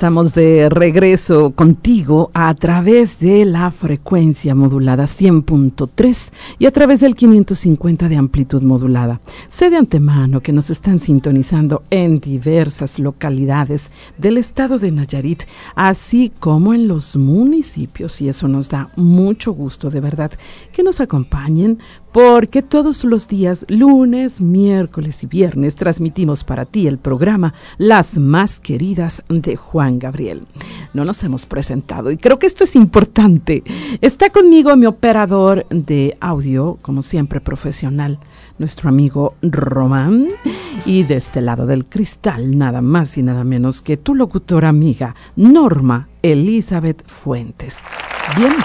estamos de regreso contigo a través de la frecuencia modulada 100.3 y a través del 550 de amplitud modulada. Sé de antemano que nos están sintonizando en diversas localidades del estado de Nayarit, así como en los municipios, y eso nos da mucho gusto, de verdad, que nos acompañen, porque todos los días, lunes, miércoles y viernes, transmitimos para ti el programa Las Más Queridas de Juan Gabriel. No nos hemos presentado y creo que esto es importante. Está conmigo mi operador de audio, como siempre profesional, nuestro amigo Román, y de este lado del cristal, nada más y nada menos que tu locutora amiga, Norma Elizabeth Fuentes. Bien.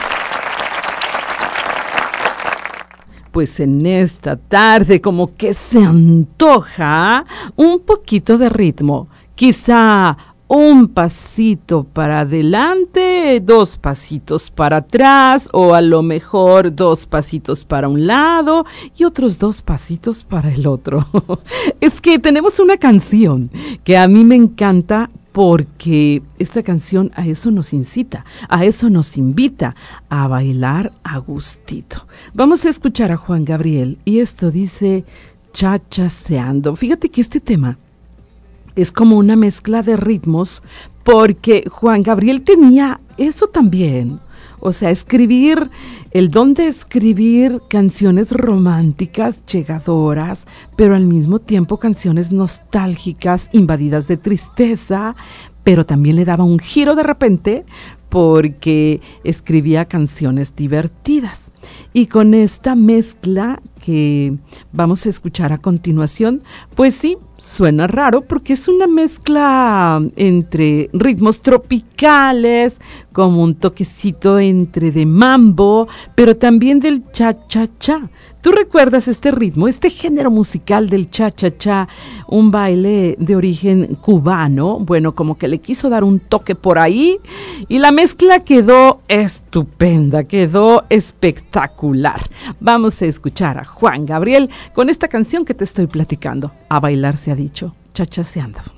Pues en esta tarde como que se antoja un poquito de ritmo, quizá un pasito para adelante, 2 pasitos para atrás, o a lo mejor 2 pasitos para un lado y otros 2 pasitos para el otro. Es que tenemos una canción que a mí me encanta, porque esta canción a eso nos incita, a eso nos invita, a bailar a gustito. Vamos a escuchar a Juan Gabriel y esto dice Chachaseando. Fíjate que este tema es como una mezcla de ritmos, porque Juan Gabriel tenía eso también. O sea, el don de escribir canciones románticas, llegadoras, pero al mismo tiempo canciones nostálgicas, invadidas de tristeza, pero también le daba un giro de repente porque escribía canciones divertidas. Y con esta mezcla que vamos a escuchar a continuación, pues sí, suena raro porque es una mezcla entre ritmos tropicales, como un toquecito entre de mambo, pero también del cha-cha-cha. ¿Tú recuerdas este ritmo, este género musical del cha-cha-cha, un baile de origen cubano? Bueno, como que le quiso dar un toque por ahí y la mezcla quedó estupenda, quedó espectacular. Vamos a escuchar a Juan Gabriel con esta canción que te estoy platicando. A bailar se ha dicho, chachaseando.